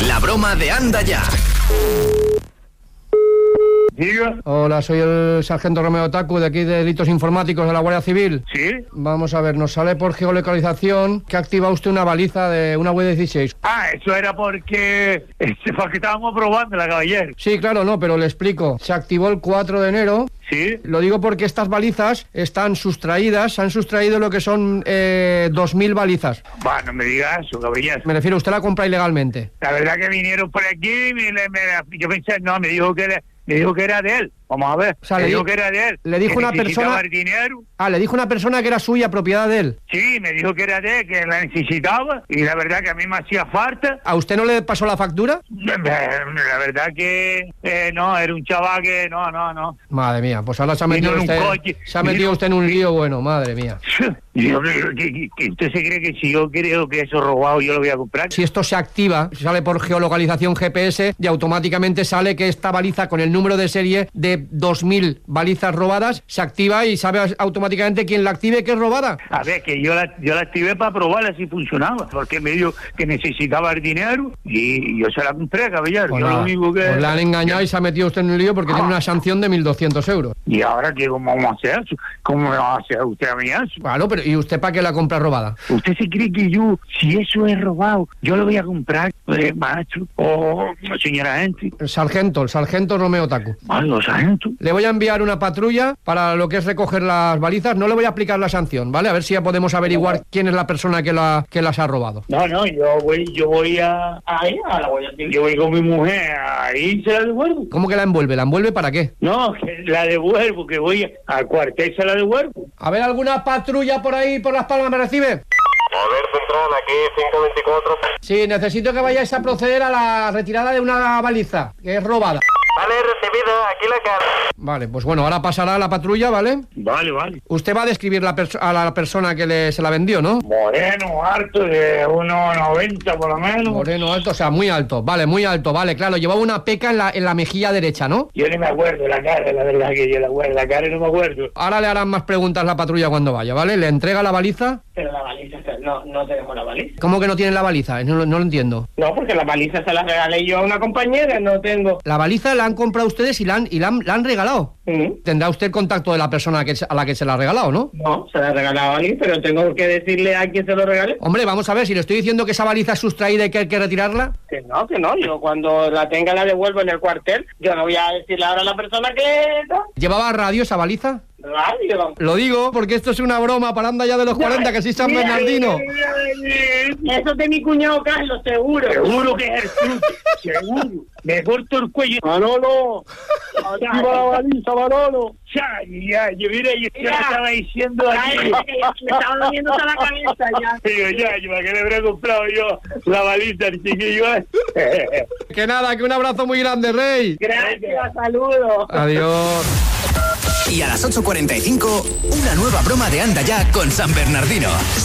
La broma de Anda Ya. Diga. Hola, soy el sargento Romeo Taku, de aquí de Delitos Informáticos de la Guardia Civil. ¿Sí? Vamos a ver, nos sale por geolocalización que activa usted una baliza de una W16. Eso era porque estábamos probando la caballero. Sí, claro, no, pero le explico. Se activó el 4 de enero. ¿Sí? Lo digo porque estas balizas están sustraídas, se han sustraído lo que son 2.000 balizas. Va, no me digas eso, caballero. Me refiero, usted la compra ilegalmente. La verdad que vinieron por aquí y yo pensé, no, me dijo que era de él. Vamos a ver. O sea, me dijo que era de él. Le dijo que una necesitaba persona... el dinero. Le dijo una persona que era suya, propiedad de él. Sí, me dijo que era de él, que la necesitaba. Y la verdad que a mí me hacía falta. ¿A usted no le pasó la factura? La verdad que no, era un chaval que no. Madre mía, pues ahora se ha metido usted en un lío bueno, madre mía. Que usted se cree que si yo creo que eso es robado yo lo voy a comprar. Si esto se activa, sale por geolocalización GPS y automáticamente sale que esta baliza con el número de serie de 2.000 balizas robadas se activa y sabe automáticamente quién la active que es robada. A ver, que yo la activé para probarla si funcionaba, porque me dijo que necesitaba el dinero y yo se la compré, caballero. Pues yo nada, lo único que... pues le han engañado y se ha metido usted en un lío porque tiene una sanción de 1.200 euros. ¿Y ahora qué? ¿Cómo vamos a hacer eso? ¿Cómo me va a hacer usted a mí eso? Claro, pero ¿y usted para qué la compra robada? ¿Usted se cree que yo, si eso es robado, yo lo voy a comprar, maestro? O señora gente. El sargento Romeo Taku. Los sargentos. Le voy a enviar una patrulla para lo que es recoger las balizas. No le voy a aplicar la sanción, ¿vale? A ver si ya podemos averiguar quién es la persona que las ha robado. No, yo voy a la Guardia Civil. Yo voy con mi mujer, ahí se la devuelvo. ¿Cómo que la envuelve? ¿La envuelve para qué? No, que la devuelvo, que voy al cuartel, se la devuelvo. A ver, ¿alguna patrulla por ahí, por Las Palmas, me recibe? A ver, Central, aquí 524. Sí, necesito que vayáis a proceder a la retirada de una baliza, que es robada. Vale, recibido, aquí la cara. Vale, pues bueno, ahora pasará la patrulla, ¿vale? Vale. Usted va a describir a la persona que se la vendió, ¿no? Moreno, alto, de 1,90 por lo menos. Moreno, alto, o sea, muy alto, vale, claro. Llevaba una peca en la mejilla derecha, ¿no? Yo ni me acuerdo la cara, la verdad que yo la cara no me acuerdo. Ahora le harán más preguntas la patrulla cuando vaya, ¿vale? ¿Le entrega la baliza? Pero la baliza, no tenemos la baliza. ¿Cómo que no tienen la baliza? No lo entiendo. No, porque la baliza se la regalé yo a una compañera, no tengo. La baliza la han comprado ustedes y la han regalado. ¿Tendrá usted el contacto de la persona a la que se la ha regalado, no? No, se la ha regalado a alguien, pero tengo que decirle a quién se lo regale. Hombre, vamos a ver, si le estoy diciendo que esa baliza es sustraída y que hay que retirarla. Que no, yo cuando la tenga la devuelvo en el cuartel. Yo no voy a decirle ahora a la persona que... ¿Llevaba radio esa baliza? Radio. Lo digo porque esto es una broma para Anda Ya de los 40, que sí San Bernardino. Eso es de mi cuñado Carlos, seguro. Seguro que es el truco, seguro. Me corto el cuello. Manolo, activa la baliza, Manolo. Ya, yo estaba diciendo aquí. Me estaba doliendo hasta la cabeza ya. Digo, yo ¿para qué le habré comprado yo la baliza al chiquillo? Que nada, que un abrazo muy grande, Rey. Gracias, saludos. Adiós. Y a las 8:45, una nueva broma de Anda Ya con San Bernardino.